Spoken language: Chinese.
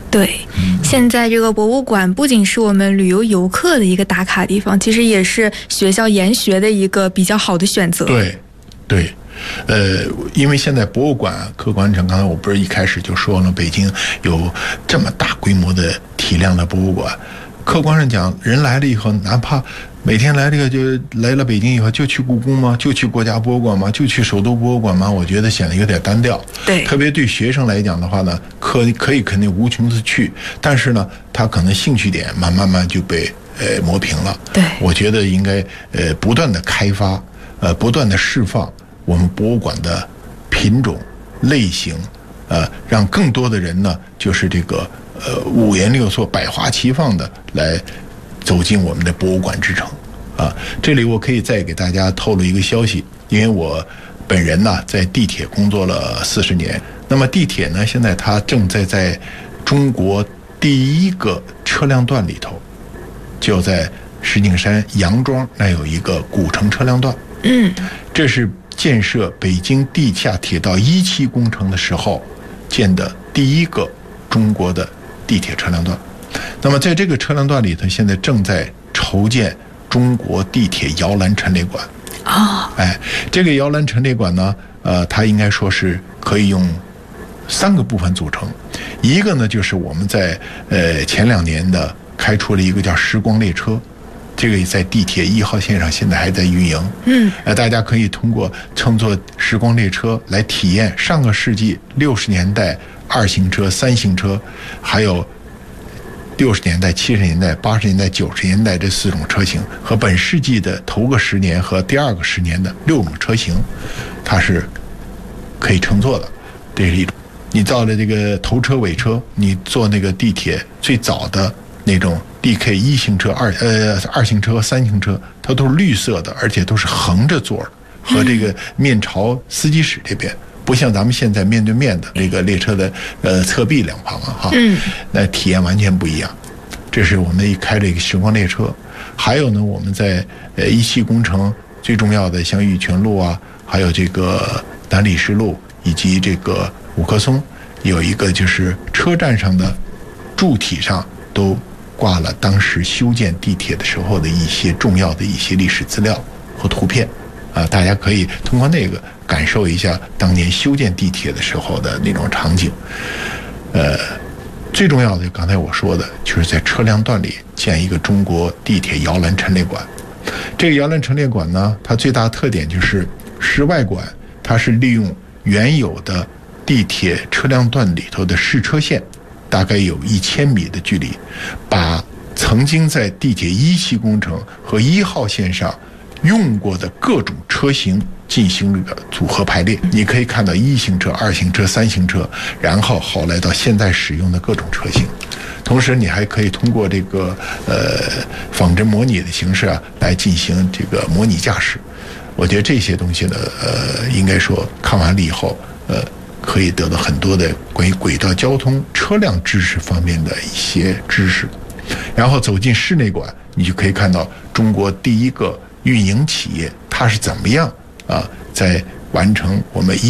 对，现在这个博物馆不仅是我们旅游游客的一个打卡地方，其实也是学校研学的一个比较好的选择。 对，因为现在博物馆客观上，刚才我不是一开始就说了，北京有这么大规模的体量的博物馆，客观上讲，人来了以后，哪怕每天来这个就来了北京以后，就去故宫吗？就去国家博物馆吗？就去首都博物馆吗？我觉得显得有点单调。 对， 特别对学生来讲的话呢，可以肯定无穷次去，但是呢，他可能兴趣点慢慢就被磨平了。 对， 我觉得应该不断的开发，不断的释放我们博物馆的品种类型，让更多的人呢，就是这个五颜六色、百花齐放的来走进我们的博物馆之城啊！这里我可以再给大家透露一个消息，因为我本人呢在地铁工作了40年，那么地铁呢现在它正在中国第一个车辆段里头，就在石景山杨庄那有一个古城车辆段，这是建设北京地下铁道1期工程的时候建的第一个中国的地铁车辆段。那么在这个车辆段里头，现在正在筹建中国地铁摇篮陈列馆。这个摇篮陈列馆呢，它应该说是可以用3个部分组成。一个呢，就是我们在前2年的开出了一个叫时光列车，这个在地铁1号线上现在还在运营。大家可以通过乘坐时光列车来体验上个世纪60年代2型车、3型车，还有60年代、70年代、80年代、90年代这4种车型，和本世纪的头个10年和第二个10年的6种车型，它是可以乘坐的。这是一种。你到了这个头车尾车，你坐那个地铁最早的那种 DK 1型车、2型车和3型车，它都是绿色的，而且都是横着座的，和这个面朝司机室这边。不像咱们现在面对面的这个列车的侧壁两旁那体验完全不一样。这是我们开了一个时光列车。还有呢，我们在1期工程最重要的像玉泉路啊，还有这个南礼士路以及这个五棵松，有一个就是车站上的柱体上都挂了当时修建地铁的时候的一些重要的一些历史资料和图片大家可以通过那个感受一下当年修建地铁的时候的那种场景。最重要的刚才我说的就是在车辆段里建一个中国地铁摇篮陈列馆。这个摇篮陈列馆呢，它最大的特点就是室外馆，它是利用原有的地铁车辆段里头的试车线，大概有1000米的距离，把曾经在地铁1期工程和1号线上用过的各种车型进行这个组合排列。你可以看到1型车、2型车、3型车，然后后来到现在使用的各种车型。同时你还可以通过这个仿真模拟的形式来进行这个模拟驾驶。我觉得这些东西呢应该说看完了以后可以得到很多的关于轨道交通车辆知识方面的一些知识。然后走进室内馆，你就可以看到中国第一个运营企业它是怎么样在完成我们